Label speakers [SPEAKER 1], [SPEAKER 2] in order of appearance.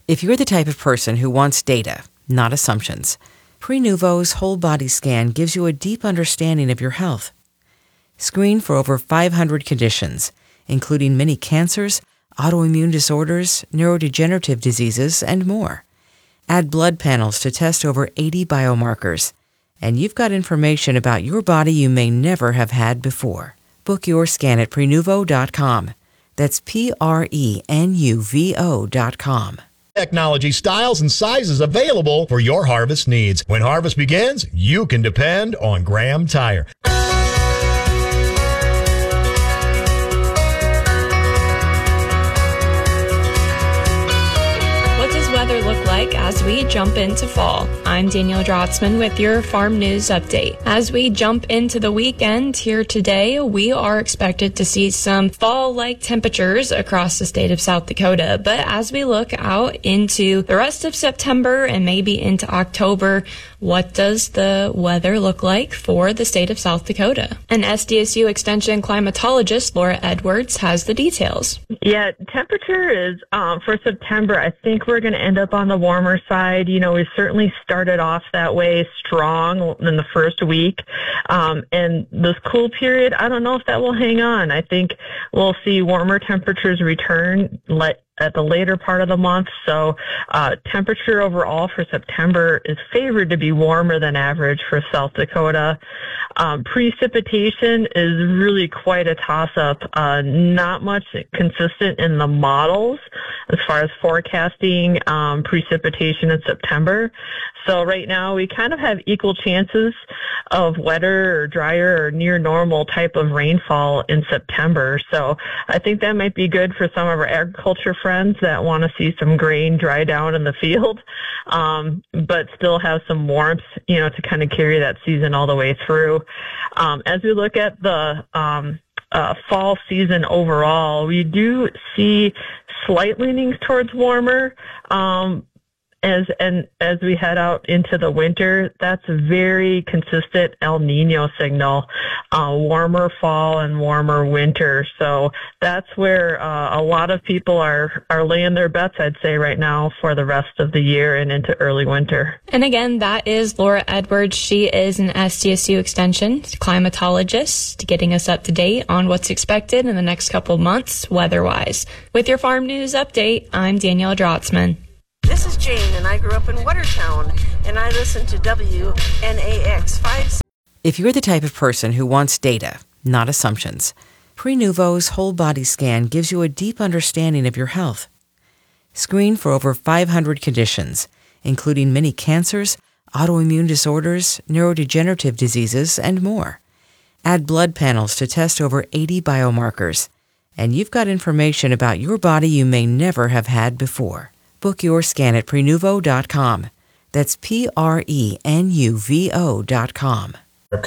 [SPEAKER 1] If you're the type of person who wants data, not assumptions, Prenuvo's whole body scan gives you a deep understanding of your health. Screen for over 500 conditions, including many cancers, autoimmune disorders, neurodegenerative diseases, and more. Add blood panels to test over 80 biomarkers, and you've got information about your body you may never have had before. Book your scan at Prenuvo.com. That's Prenuvo.com.
[SPEAKER 2] Technology, styles, and sizes available for your harvest needs. When harvest begins, you can depend on Graham Tire.
[SPEAKER 3] Weather look like as we jump into fall. I'm Danielle Drotzman with your Farm News Update. As we jump into the weekend here today, we are expected to see some fall-like temperatures across the state of South Dakota. But as we look out into the rest of September and maybe into October, what does the weather look like for the state of South Dakota? An SDSU Extension climatologist, Laura Edwards, has the details.
[SPEAKER 4] Yeah, temperature is for September, I think we're going to end up on the warmer side. You know, we certainly started off that way strong in the first week. And this cool period, I don't know if that will hang on. I think we'll see warmer temperatures return at the later part of the month. So temperature overall for September is favored to be warmer than average for South Dakota. Precipitation is really quite a toss-up. Not much consistent in the models as far as forecasting precipitation in September. So right now we kind of have equal chances of wetter or drier or near normal type of rainfall in September. So I think that might be good for some of our agriculture friends that want to see some grain dry down in the field, but still have some warmth, to kind of carry that season all the way through. As we look at the fall season overall, we do see slight leanings towards warmer. As we head out into the winter, that's a very consistent El Nino signal, warmer fall and warmer winter. So that's where a lot of people are laying their bets, I'd say, right now for the rest of the year and into early winter.
[SPEAKER 3] And again, that is Laura Edwards. She is an SDSU Extension climatologist, getting us up to date on what's expected in the next couple of months weather-wise. With your Farm News Update, I'm Danielle Drotzman.
[SPEAKER 5] This is Jane, and I grew up in Watertown, and I listen to WNAX 5.
[SPEAKER 1] If you're the type of person who wants data, not assumptions, Prenuvo's whole body scan gives you a deep understanding of your health. Screen for over 500 conditions, including many cancers, autoimmune disorders, neurodegenerative diseases, and more. Add blood panels to test over 80 biomarkers, and you've got information about your body you may never have had before. Book your scan at Prenuvo.com. That's Prenuvo.com.